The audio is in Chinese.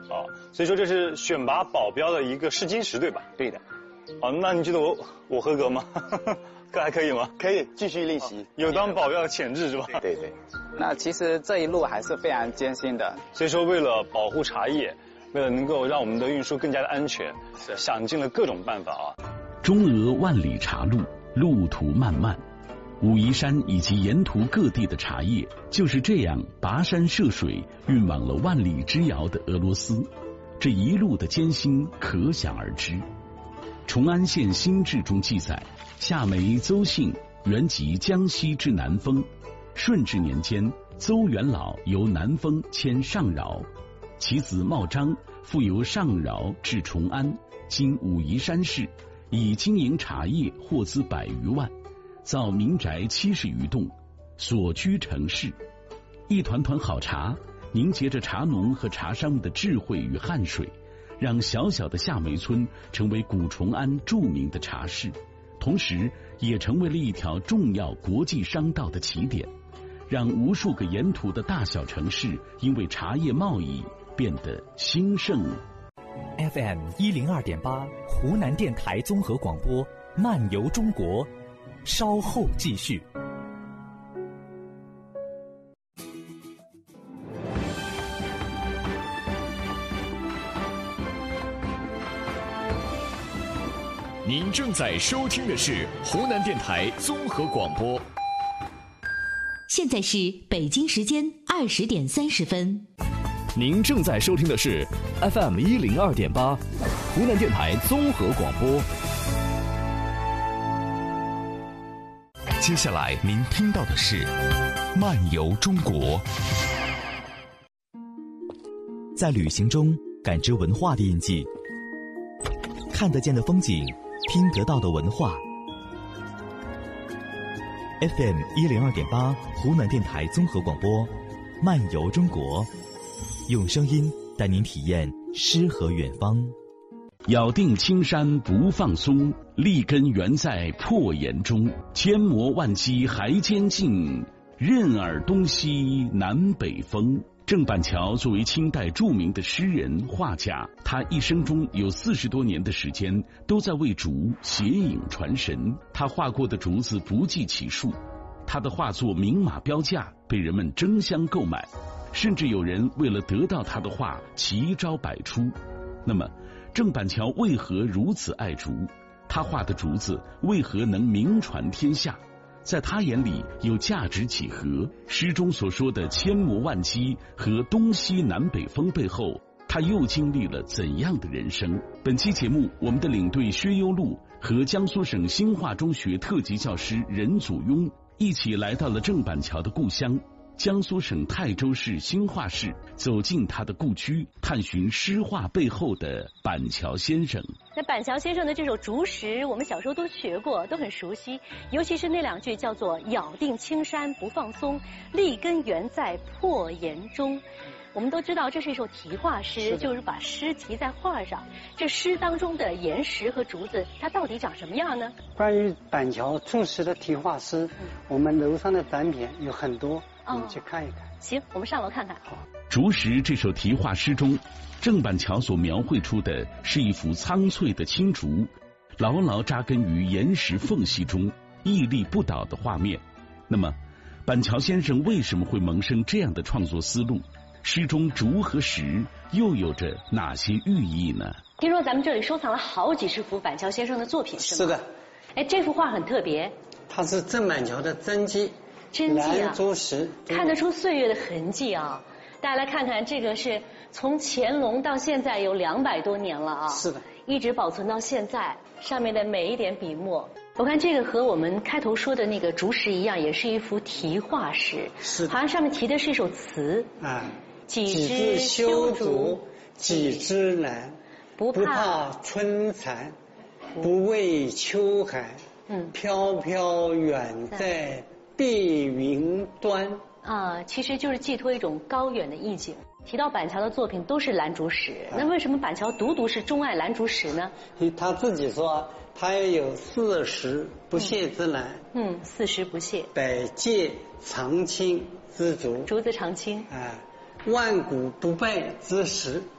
啊，所以说这是选拔保镖的一个试金石，对吧？ 对的。 哦，那你觉得我合格吗？还可以吗？ 可以继续练习， 有当保镖的潜质是吧？ 对对。那其实这一路还是非常艰辛的。 所以说，为了保护茶叶，为了能够让我们的运输更加的安全，想尽了各种办法啊。 中俄万里茶路，路途漫漫，武夷山以及沿途各地的茶叶就是这样跋山涉水运往了万里之遥的俄罗斯，这一路的艰辛可想而知。崇安县新志中记载，夏梅邹姓原籍江西之南丰，顺治年间，邹元老由南丰迁上饶，其子茂章复由上饶至崇安，今武夷山市，以经营茶叶获资100余万，造民宅70余栋，所居城市。一团团好茶凝结着茶农和茶商们的智慧与汗水，让小小的夏梅村成为古崇安著名的茶市，同时也成为了一条重要国际商道的起点，让无数个沿途的大小城市因为茶叶贸易变得兴盛。 FM 102.8湖南电台综合广播，漫游中国，稍后继续。 您正在收听的是湖南电台综合广播。 现在是北京时间20点30分。 您正在收听的是 FM 102.8湖南电台综合广播。接下来您听到的是漫游中国。 在旅行中感知文化的印记，看得见的风景，听得到的文化。FM 102.8湖南电台综合广播，漫游中国，用声音带您体验诗和远方。 咬定青山不放松，立根原在破岩中。千磨万击还坚劲，任尔东西南北风。郑板桥作为清代著名的诗人画家，他一生中有40多年的时间都在为竹写影传神。他画过的竹子不计其数，他的画作明码标价，被人们争相购买，甚至有人为了得到他的画奇招百出。那么郑板桥为何如此爱竹？他画的竹子为何能名传天下？在他眼里又价值几何？诗中所说的千磨万击和东西南北风背后，他又经历了怎样的人生？本期节目，我们的领队薛优路和江苏省兴化中学特级教师任祖庸一起来到了郑板桥的故乡江苏省泰州市兴化市，走进他的故居，探寻诗画背后的板桥先生。 那板桥先生的这首《竹石》，我们小时候都学过，都很熟悉，尤其是那2句叫做“咬定青山不放松，立根原在破岩中”。我们都知道这是一首题画诗，就是把诗题在画上。这诗当中的岩石和竹子，它到底长什么样呢？ 关于板桥竹石的题画诗，我们楼上的展品有很多，你们去看一看。 行，我们上楼看看。 好。 竹石这首题画诗中，郑板桥所描绘出的是一幅苍翠的青竹，牢牢扎根于岩石缝隙中，屹立不倒的画面。那么，板桥先生为什么会萌生这样的创作思路？诗中竹和石又有着哪些寓意呢？ 听说咱们这里收藏了好几十幅板桥先生的作品，是吗？ 是的。 哎，这幅画很特别， 它是郑板桥的真迹，蓝竹石， 看得出岁月的痕迹啊。大家来看看，这个是从乾隆到现在有200多年了啊。 是的。 一直保存到现在，上面的每一点笔墨，我看这个和我们开头说的那个竹石一样，也是一幅题画诗。 是。 好像上面题的是一首词。 啊。 几枝修竹， 几枝兰，不怕春残，不畏秋寒。飘飘远在碧云端。 其实就是寄托一种高远的意境。提到板桥的作品都是蓝竹石，那为什么板桥独独是钟爱蓝竹石呢？ 他自己说，他也有4时不谢之兰 ，4时不谢， 百界长青之竹， 竹子长青， 万古不败之石。